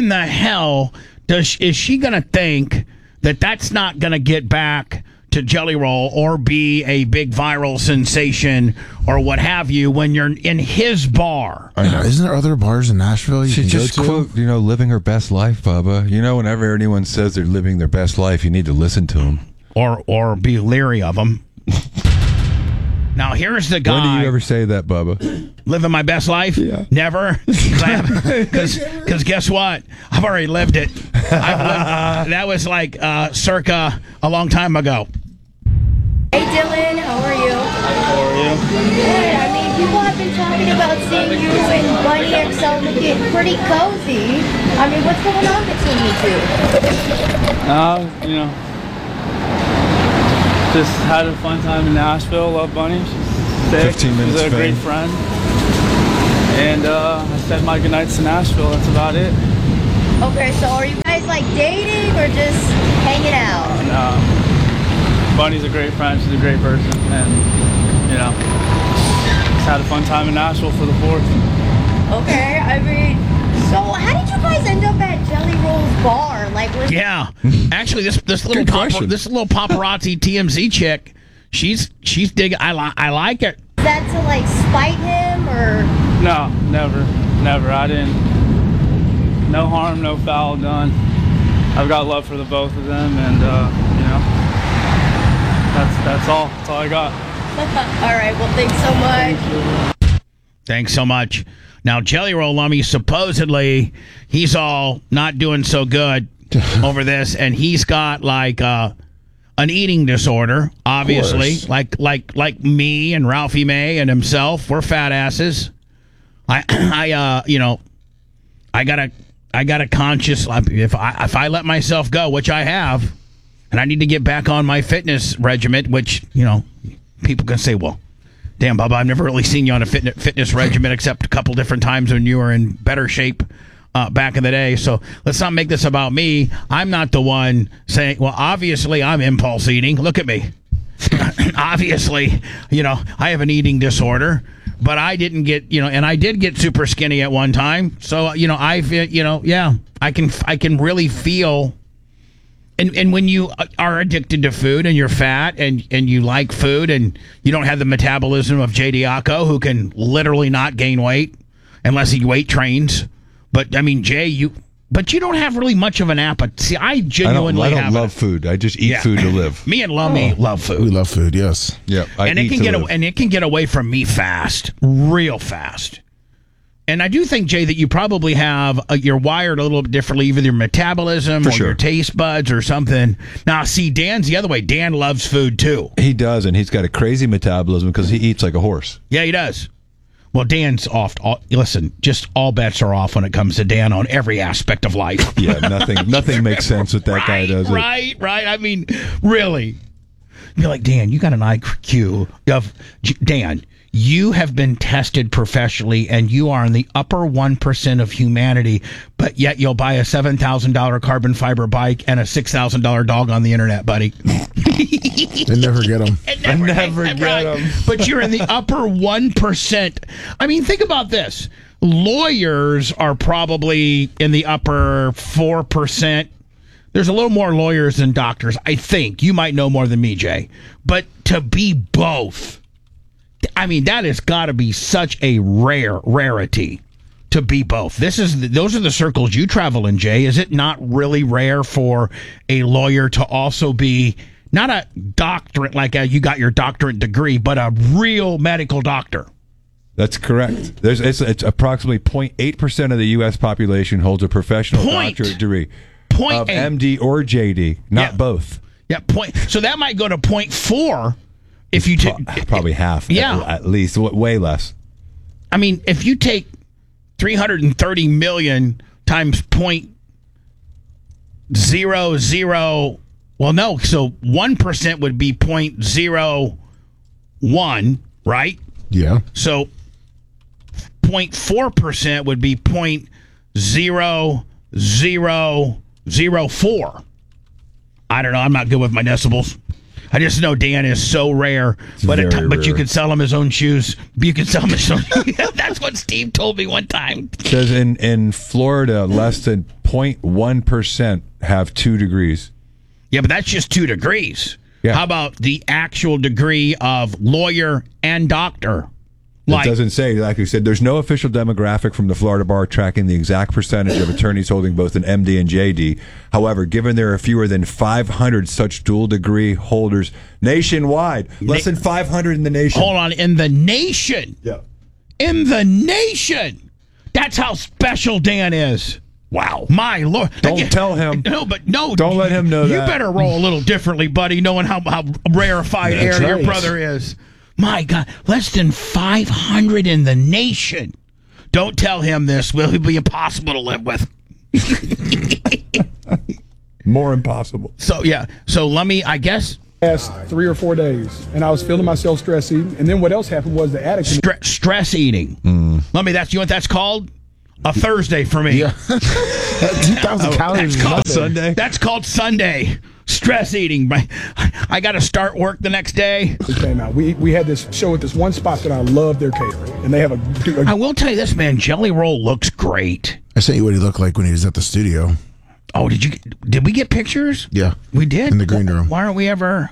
in the hell is she going to think that that's not going to get back to Jelly Roll or be a big viral sensation or what have you when you're in his bar? I know. Isn't there other bars in Nashville you can just go to? quote, living her best life, Bubba. Whenever anyone says they're living their best life, you need to listen to them. Or be leery of them. Now, here's the guy. When do you ever say that, Bubba? Living my best life? Yeah. Never. Because guess what? I've already lived it. That was like circa a long time ago. Hey, Dylan, how are you? How are you? Good. I mean, people have been talking about seeing you and Bunny XL looking pretty cozy. I mean, what's going on between you two? Just had a fun time in Nashville. Love Bunny. She's sick. 15 minutes She's a great friend. And I said my goodnights to Nashville. That's about it. Okay, so are you guys like dating or just hanging out? Bunny's a great friend. She's a great person. And, just had a fun time in Nashville for the 4th. Okay, I mean, so how did you guys end up at Jelly Roll's bar? Like, yeah, actually, this little paparazzi TMZ chick, she's digging. I like it. Is that to like spite him or? No, never. I didn't. No harm, no foul done. I've got love for the both of them, and that's all. That's all I got. All right. Well, thanks so much. Thanks so much. Now, Jelly Roll Lummy, supposedly, he's all not doing so good over this, and he's got like an eating disorder, obviously, like me and Ralphie May and himself. We're fat asses. I got a conscious. If I let myself go, which I have, and I need to get back on my fitness regimen, which people can say, well, damn, Bubba, I've never really seen you on a fitness regimen except a couple different times when you were in better shape back in the day. So let's not make this about me. I'm not the one saying, well, obviously I'm impulse eating. Look at me. Obviously, I have an eating disorder, but I didn't get, and I did get super skinny at one time. So, I can really feel. And when you are addicted to food and you're fat and you like food and you don't have the metabolism of Jay Diaco, who can literally not gain weight unless he weight trains. But, I mean, Jay, you don't have really much of an appetite. See, I genuinely I don't love food. I just eat food to live. Me and Lummy love food. We love food, yes. Yeah, it can get away from me fast, real fast. And I do think, Jay, that you probably have you're wired a little bit differently, either your metabolism or your taste buds or something. Now, see, Dan's the other way. Dan loves food too. He does, and he's got a crazy metabolism because he eats like a horse. Yeah, he does. Well, Dan's off. Listen, just all bets are off when it comes to Dan on every aspect of life. Yeah, nothing makes sense with that guy, does it? Right. I mean, really. You're like, Dan, you got an IQ of Dan. You have been tested professionally, and you are in the upper 1% of humanity, but yet you'll buy a $7,000 carbon fiber bike and a $6,000 dog on the internet, buddy. They never get them. I never get them. But you're in the upper 1%. I mean, think about this. Lawyers are probably in the upper 4%. There's a little more lawyers than doctors, I think. You might know more than me, Jay. But to be both, I mean, that has got to be such a rarity to be both. Those are the circles you travel in, Jay. Is it not really rare for a lawyer to also be not a doctorate like you got your doctorate degree, but a real medical doctor? That's correct. It's approximately 0.8% of the U.S. population holds a professional doctorate degree of MD or JD, not both. Yeah, so that might go to 0.4 if you take probably half. Yeah, at least way less. I mean, if you take 330 million times 0.00, well, no, so 1% would be 0.01, right? Yeah. So 0.4% would be 0.0004. I don't know. I'm not good with my decibels. I just know Dan is so rare, but you can sell him his own shoes. You can sell him his own. That's what Steve told me one time. It says in Florida, less than 0.1% have 2 degrees. Yeah, but that's just 2 degrees. Yeah. How about the actual degree of lawyer and doctor? It doesn't say, like you said, there's no official demographic from the Florida Bar tracking the exact percentage of attorneys holding both an MD and JD. However, given there are fewer than 500 such dual degree holders nationwide, less than 500 in the nation. Hold on, in the nation? Yeah. In the nation. That's how special Dan is. Wow. My Lord. Don't tell him. No. Don't let him know that. You better roll a little differently, buddy, knowing how rarefied air your brother is. My God. Less than 500 in the nation. Don't tell him this. Will be impossible to live with. More impossible. So, yeah. So, let me, I guess. Last 3 or 4 days, and I was feeling myself stress eating. And then what else happened was the addict. Stress eating. Let me, you know what that's called? A Thursday for me. Yeah. 2,000 calories. That's called Sunday. That's called Sunday. Stress eating. I got to start work the next day. It came out. We had this show at this one spot that I love their catering, and they have a I will tell you this, man. Jelly Roll looks great. I sent you what he looked like when he was at the studio. Oh, did we get pictures? Yeah. We did? In the green room. Why aren't we ever...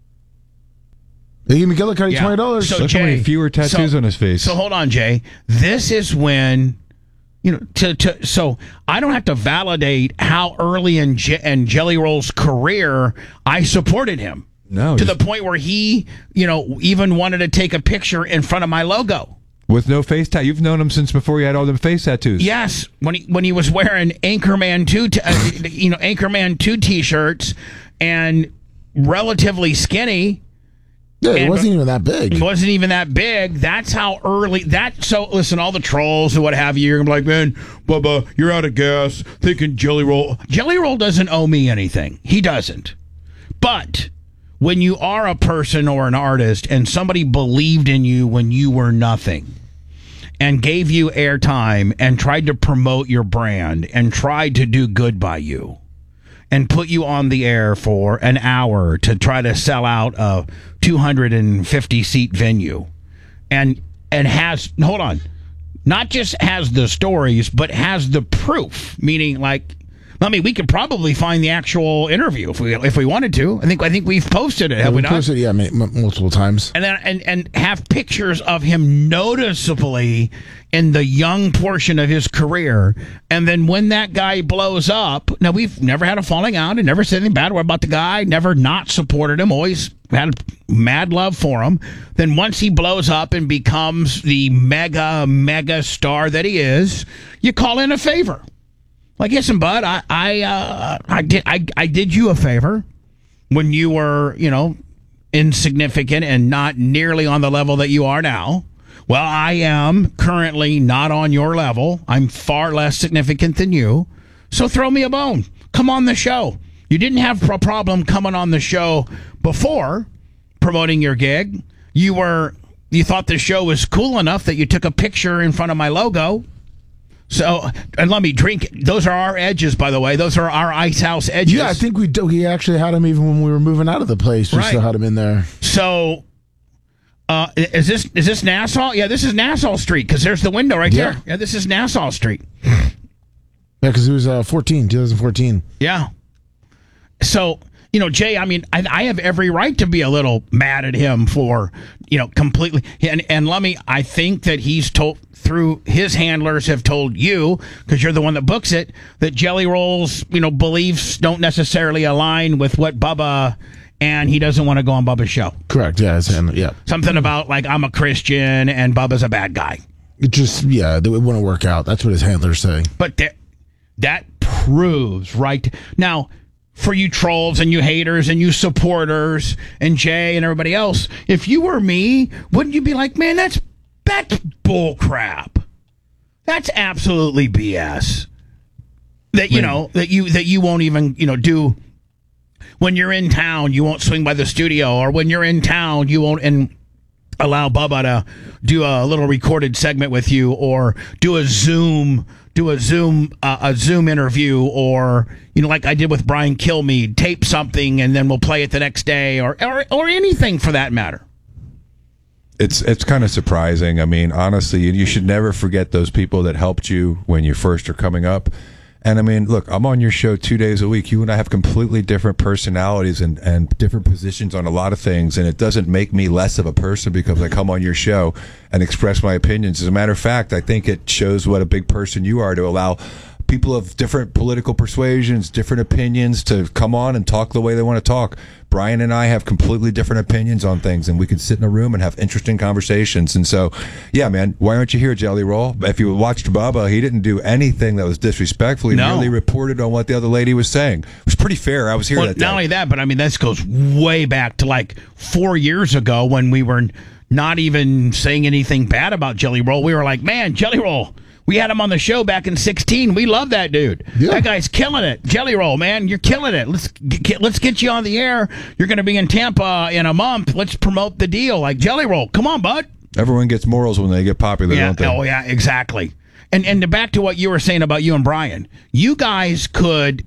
They gave McGillicuddy Yeah. $20. So, Look how many fewer tattoos on his face. So hold on, Jay. This is when... You know, so I don't have to validate how early in Jelly Roll's career I supported him. No, to the point where he, even wanted to take a picture in front of my logo with no face tattoo. You've known him since before he had all them face tattoos. Yes, when he was wearing Anchorman 2, Anchorman 2 t-shirts and relatively skinny. Yeah, it wasn't even that big. It wasn't even that big. That's how early so listen, all the trolls and what have you, you're gonna be like, man, Bubba, you're out of gas thinking Jelly Roll. Jelly Roll doesn't owe me anything. He doesn't. But when you are a person or an artist and somebody believed in you when you were nothing and gave you airtime and tried to promote your brand and tried to do good by you and put you on the air for an hour to try to sell out a 250-seat venue and has, hold on, not just has the stories, but has the proof, meaning we could probably find the actual interview if we wanted to. I think we've posted it. Have we not? Posted it, yeah, multiple times. And then and have pictures of him noticeably in the young portion of his career. And then when that guy blows up, now we've never had a falling out and never said anything bad about the guy, never not supported him, always had mad love for him. Then once he blows up and becomes the mega star that he is, you call in a favor. Like, listen, bud, I did you a favor when you were, insignificant and not nearly on the level that you are now. Well, I am currently not on your level. I'm far less significant than you. So throw me a bone. Come on the show. You didn't have a problem coming on the show before promoting your gig. You thought the show was cool enough that you took a picture in front of my logo. So, and let me drink. Those are our edges, by the way. Those are our Ice House edges. Yeah, I think we actually had him even when we were moving out of the place. We still had him in there. So, is this Nassau? Yeah, this is Nassau Street because there's the window right there. Yeah, this is Nassau Street. Yeah, because it was 2014. Yeah. So, Jay, I mean, I have every right to be a little mad at him for, completely. And let me, I think that he's told, through his handlers have told you, because you're the one that books it, that Jelly Roll's, beliefs don't necessarily align with what Bubba, and he doesn't want to go on Bubba's show. Correct, yeah. Something about, I'm a Christian and Bubba's a bad guy. It just, it wouldn't work out. That's what his handlers say. But that proves, right? Now, for you trolls and you haters and you supporters and Jay and everybody else, if you were me, wouldn't you be like, man, that's bull crap. That's absolutely BS. That that you won't even do when you're in town. You won't swing by the studio, or when you're in town, you won't allow Bubba to do a little recorded segment with you, or do a Zoom interview, or like I did with Brian Kilmeade, tape something and then we'll play it the next day, or anything for that matter. It's kind of surprising. I mean, honestly, you should never forget those people that helped you when you first are coming up. And I mean, look, I'm on your show 2 days a week. You and I have completely different personalities and different positions on a lot of things. And it doesn't make me less of a person because I come on your show and express my opinions. As a matter of fact, I think it shows what a big person you are to allow people of different political persuasions, different opinions to come on and talk the way they want to talk. Brian and I have completely different opinions on things, and we can sit in a room and have interesting conversations. And so, yeah, man, why aren't you here, Jelly Roll? If you watched Bubba, he didn't do anything that was disrespectful. He merely reported on what the other lady was saying. It was pretty fair. I was here that day. Not only that, but I mean, this goes way back to like 4 years ago when we were not even saying anything bad about Jelly Roll. We were like, man, Jelly Roll. We had him on the show back in 2016. We love that dude. Yeah. That guy's killing it. Jelly Roll, man, you're killing it. Let's get you on the air. You're going to be in Tampa in a month. Let's promote the deal. Like, Jelly Roll, come on, bud. Everyone gets morals when they get popular, don't they? Oh, yeah, exactly. And back to what you were saying about you and Brian. You guys could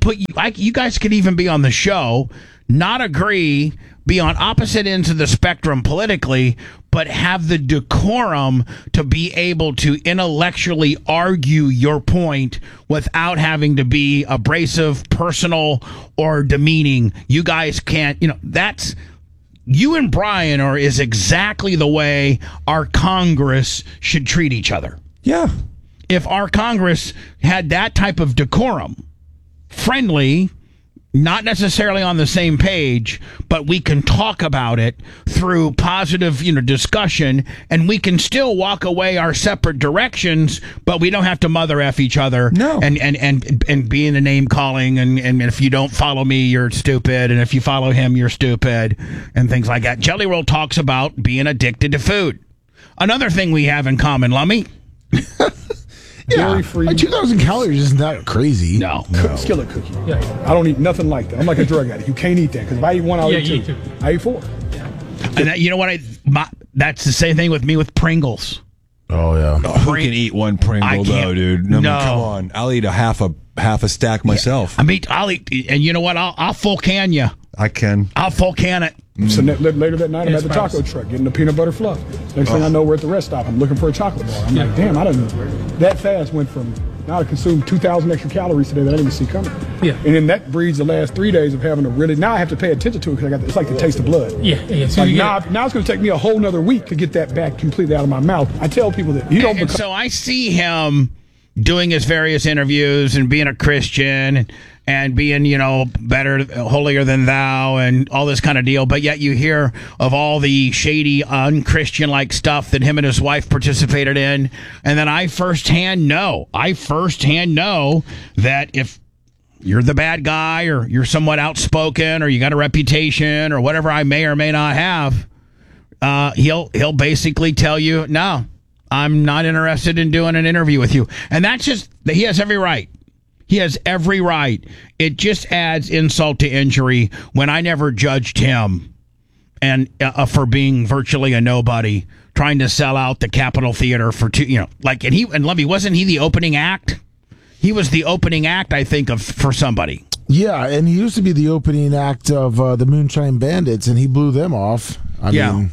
even be on the show, not agree, be on opposite ends of the spectrum politically, but have the decorum to be able to intellectually argue your point without having to be abrasive, personal, or demeaning. You guys can't, that's... You and Brian is exactly the way our Congress should treat each other. Yeah. If our Congress had that type of decorum, friendly, not necessarily on the same page, but we can talk about it through positive, discussion, and we can still walk away our separate directions, but we don't have to mother F each other. No. And be in the name calling, and if you don't follow me, you're stupid, and if you follow him, you're stupid, and things like that. Jelly Roll talks about being addicted to food. Another thing we have in common, Lummy. Yeah, like 2,000 calories isn't that crazy. No. Skillet cookie. Yeah. I don't eat nothing like that. I'm like a drug addict. You can't eat that because if I eat one, I'll eat two. I eat four. Yeah. And you know what? That's the same thing with me with Pringles. Oh yeah. Who can eat one Pringle though, dude? I mean, come on. I'll eat a half a stack myself. Yeah. I'll eat, and you know what? I'll full can you. I can. I'll full can it. So later that night, I'm at the taco truck getting the peanut butter fluff. Next thing I know, we're at the rest stop. I'm looking for a chocolate bar. I'm like, damn, I didn't. That fast went from now to consume 2,000 extra calories today that I didn't even see coming. Yeah. And then that breeds the last 3 days of having to really. Now I have to pay attention to it because it's like the taste of blood. Yeah. So now it's going to take me a whole nother week to get that back completely out of my mouth. I tell people that you don't. And so I see him doing his various interviews and being a Christian and being, better, holier than thou and all this kind of deal. But yet you hear of all the shady, unchristian-like stuff that him and his wife participated in. And then I firsthand know that if you're the bad guy or you're somewhat outspoken or you got a reputation or whatever I may or may not have, he'll basically tell you, no, I'm not interested in doing an interview with you. And that's just, he has every right. He has every right. It just adds insult to injury when I never judged him and for being virtually a nobody, trying to sell out the Capitol Theater for and Lummy, wasn't he the opening act? He was the opening act, I think, for somebody. Yeah, and he used to be the opening act of the Moonshine Bandits, and he blew them off. I mean,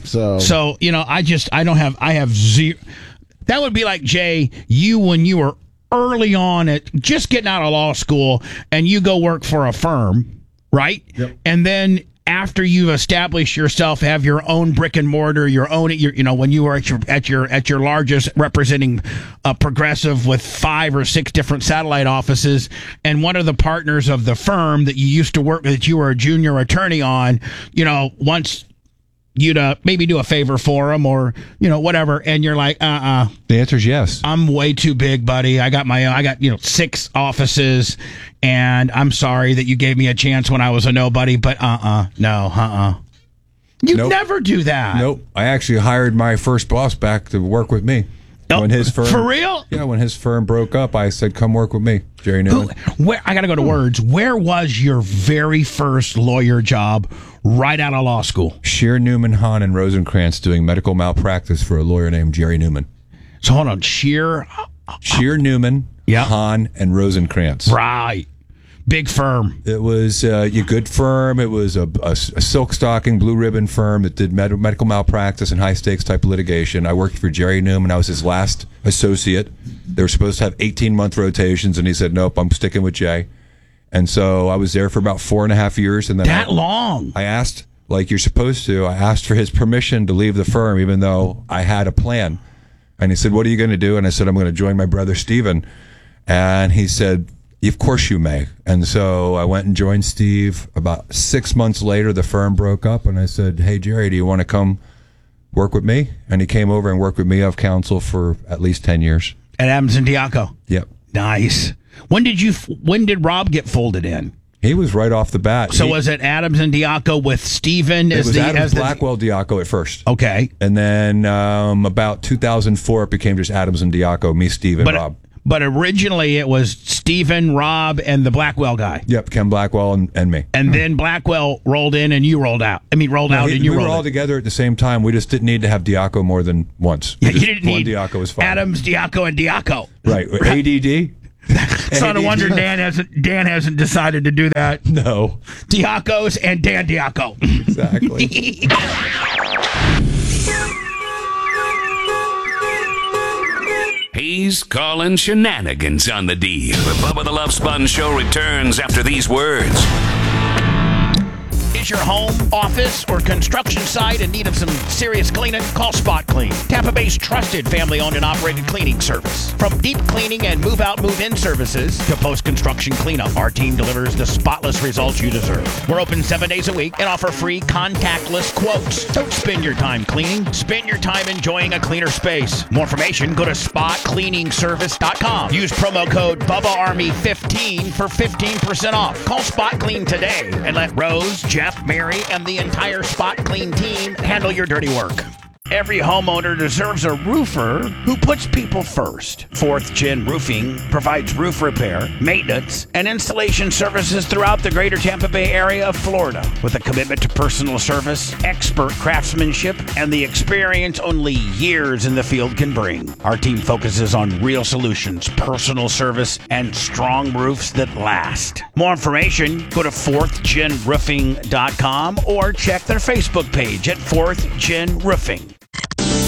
I have zero. That would be like, Jay, when you were early on at just getting out of law school and you go work for a firm, right? Yep. And then after you've established yourself, have your own brick and mortar, when you were at your largest, representing Progressive with 5 or 6 different satellite offices, and one of the partners of the firm that you used to work with, that you were a junior attorney on, once you'd maybe do a favor for him or, whatever. And you're like, The answer is yes. I'm way too big, buddy. I got 6 offices, and I'm sorry that you gave me a chance when I was a nobody, but You never do that. Nope. I actually hired my first boss back to work with me. When his firm, for real? Yeah, when his firm broke up, I said, come work with me, Jerry Newman. I got to go to words. Where was your very first lawyer job right out of law school? Scheer, Newman, Hahn, and Rosencrantz doing medical malpractice for a lawyer named Jerry Newman. So hold on. Scheer, Newman, Hahn, and Rosencrantz. Right. Big firm. It was a good firm. It was a silk stocking, blue ribbon firm that did medical malpractice and high stakes type litigation. I worked for Jerry Newman. I was his last associate. They were supposed to have 18-month rotations, and he said, nope, I'm sticking with Jay. And so I was there for about 4.5 years. And then long? I asked, like you're supposed to, I asked for his permission to leave the firm, even though I had a plan. And he said, what are you going to do? And I said, I'm going to join my brother, Steven. And he said, of course you may. And so I went and joined Steve. About 6 months later, the firm broke up. And I said, hey, Jerry, do you want to come work with me? And he came over and worked with me of counsel for at least 10 years. At Adams and Diaco? Yep. Nice. When did Rob get folded in? He was right off the bat. So was it Adams and Diaco with Steven as the... It was Blackwell Diaco at first. Okay. And then about 2004, it became just Adams and Diaco, me, Steve, and Rob. But originally it was Steven, Rob, and the Blackwell guy. Yep, Ken Blackwell and me. And then Blackwell rolled in and you rolled out. I mean, rolled out and you rolled in. We were all together at the same time. We just didn't need to have Diaco more than once. Yeah, you didn't need one Diaco was fine. Adams, Diaco, and Diaco. Right. ADD. It's not a wonder Dan hasn't decided to do that. No. Diacos and Dan Diaco. Exactly. He's calling shenanigans on the D. The Bubba the Love Sponge Show returns after these words. Is your home, office, or construction site in need of some serious cleaning? Call Spot Clean, Tampa Bay's trusted family-owned and operated cleaning service. From deep cleaning and move-out, move-in services to post-construction cleanup, our team delivers the spotless results you deserve. We're open 7 days a week and offer free contactless quotes. Don't spend your time cleaning. Spend your time enjoying a cleaner space. More information, go to spotcleaningservice.com. Use promo code BubbaArmy15 for 15% off. Call Spot Clean today and let Rose, Jeff, Mary, and the entire Spot Clean team handle your dirty work. Every homeowner deserves a roofer who puts people first. Fourth Gen Roofing provides roof repair, maintenance, and installation services throughout the greater Tampa Bay area of Florida. With a commitment to personal service, expert craftsmanship, and the experience only years in the field can bring. Our team focuses on real solutions, personal service, and strong roofs that last. More information, go to fourthgenroofing.com or check their Facebook page at 4th Gen Roofing.